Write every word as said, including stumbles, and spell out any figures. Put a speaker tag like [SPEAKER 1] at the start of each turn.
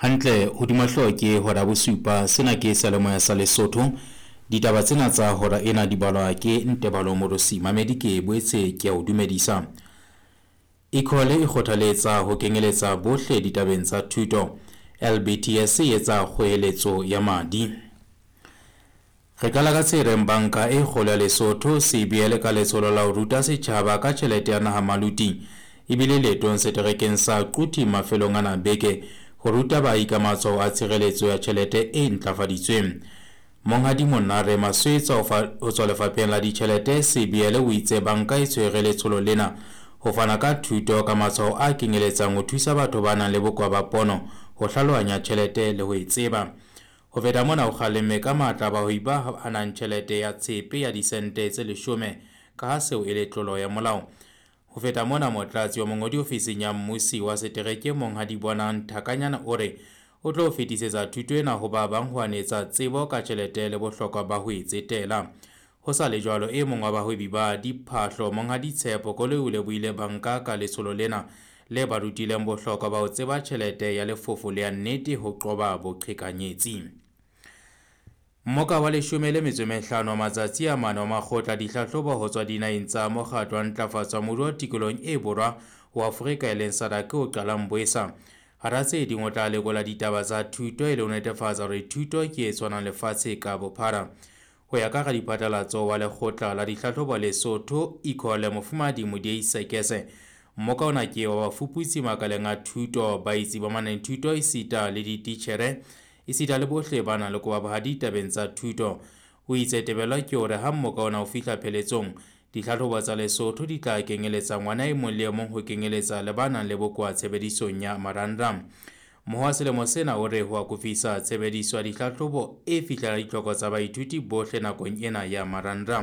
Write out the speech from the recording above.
[SPEAKER 1] Hantle hodima hloke hora bosupa sena ke salemoya sa Lesotho. Ditaba tsena tsa hora ena di balwa ke Ntebalo Morosi Mamedi ke boetse ke o dumedisa. Ikole e kgothaletsa ho kenyeletsa bohle ditabeng tsa thuto. L B T S e etsa kgoeletso ya madi. Re kala ka tsereng banka e kgolo ya Lesotho C B L ka letsholo la ho ruta setjhaba ka tjhelete ya naha maluti ebile letong seterekeng sa Quti mafelong ana beke ho ruta baahi ka matshwao a tshireletso ya tjhelete e ntlafaditsweng. Monghadi Monare Maswetsa ho tswa lefapheng la ditjhelete C B L o itse banka e tshwere letsholo lena ho fana ka thuto ka matshwao a kenyeletsang ho thusa batho ba nang le bokowa ba pono ho hlalohanya tjhelete le ho e tseba. Ho feta mona o kgalemme ka matla bahwebi ba hanang tjhelete ya tshepe ya disente tse leshome ka ha seo e le tlolo ya molao. Ho feta mona motlatsi wa mongodi ofising ya mmusi wa setereke Monghadi Bonang Thakanyana o re o tlo fetisetsa thuto ena ho ba bang ho anetsa tsebo ka tjhelete le bohlokwa ba ho e tsetela. Ho sa le jwalo e mong wa bahwebi ba diphahlo Monghadi Tshepo Koloi o lebohile banka ka letsholo lena le ba rutileng bohlokwa ba ho tseba tjhelete ya lefofo le ya nnete ho qoba boqhekanyetsi. Mmoka wa leshome le metso e mehlano wa matsatsi a mane wa makgotla dihlahlobo ho tswa dinaheng tsa mokgatlo wa ntlafatso moruo tikolong e borwa wa Afrika e leng SADC o qalang Bwesa. Hara tse ding o tla lekola ditaba tsa thuto e le ho netefatsa hore thuto ke e tshwanang lefatshe ka bophara. Ho ya ka radiphatlalatso wa lekgotla la dihlahlobo Lesotho Ikole Mofumahadi Modiei Sekese, mmoka ona ke wa bafuputsi makaleng a thuto baitsi ba maneng thuto esita le dititjhere esita le bohle ba nang le kwabahadi tabeng tsa thuto. O itse tebelwa ke hore ha mmoka ona o fihla pheletsong dihlahlobo tsa Lesotho di tla kenyeletsa ngwana e mong le e mong ho kenyeletsa le ba nang le bokowa tshebedisong ya marangrang. Moho wa selemo sena o re ho akofisa tshebediso ya dihlahlobo e fihlela ditlhoko tsa baithuti bohle nakong ena ya marangrang.